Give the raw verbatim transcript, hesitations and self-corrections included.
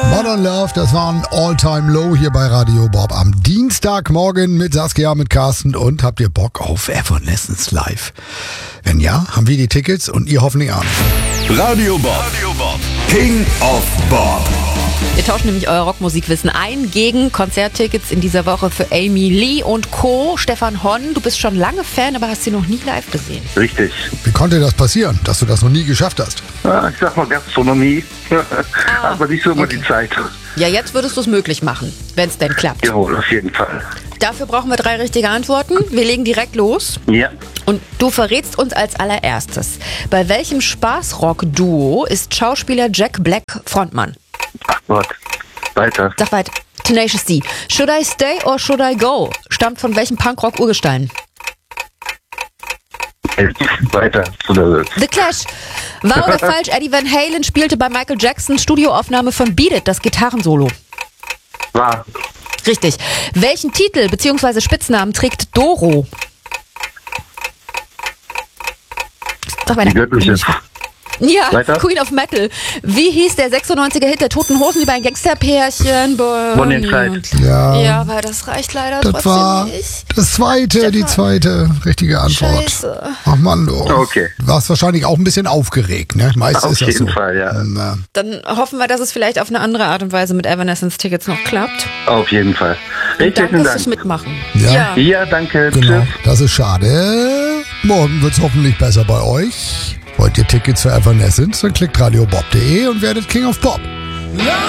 Modern Love, das war ein All-Time-Low hier bei Radio Bob am Dienstagmorgen mit Saskia, mit Carsten und habt ihr Bock auf Evanescence live? Wenn ja, haben wir die Tickets und ihr hoffentlich auch. Radio Bob, Radio Bob. King of Bob. Wir tauschen nämlich euer Rockmusikwissen ein gegen Konzerttickets in dieser Woche für Amy Lee und Co. Stefan Honn, du bist schon lange Fan, aber hast sie noch nie live gesehen. Richtig. Wie konnte das passieren, dass du das noch nie geschafft hast? Ja, ich sag mal Gastronomie, Ah, aber nicht so immer okay. die Zeit. Ja, jetzt würdest du es möglich machen, wenn es denn klappt. Jawohl, auf jeden Fall. Dafür brauchen wir drei richtige Antworten. Wir legen direkt los. Ja, Und du verrätst uns als allererstes, bei welchem Spaßrock-Duo ist Schauspieler Jack Black Frontmann? ach Gott. Weiter. Sag weiter. Tenacious D. Should I Stay or Should I Go? Stammt von welchem Punkrock-Urgestein? Weiter. The Clash. Wahr oder falsch, Eddie Van Halen spielte bei Michael Jacksons Studioaufnahme von Beat It das Gitarrensolo. War. Richtig. Welchen Titel bzw. Spitznamen trägt Doro? Sag Die weiter. göttliche. Ja, Weiter. Queen of Metal. Wie hieß der sechsundneunziger Hit der Toten Hosen über ein Gangsterpärchen? Bonnie and Clyde. Ja, Ja, aber das reicht leider das trotzdem war nicht. das zweite, die zweite richtige Antwort. Scheiße. Ach Mann, du. Okay. Du warst wahrscheinlich auch ein bisschen aufgeregt, ne? Meist Auf ist das jeden so. Fall, ja. Na, Dann hoffen wir, dass es vielleicht auf eine andere Art und Weise mit Evanescence-Tickets noch klappt. Auf jeden Fall. Richtig, Danke vielen fürs Dank. Mitmachen. Ja. Ja, danke. Genau, Tschüss. das ist schade. Morgen wird's hoffentlich besser bei euch. Wollt ihr Tickets für Evanescence? Dann klickt radiobob punkt de und werdet King of Pop.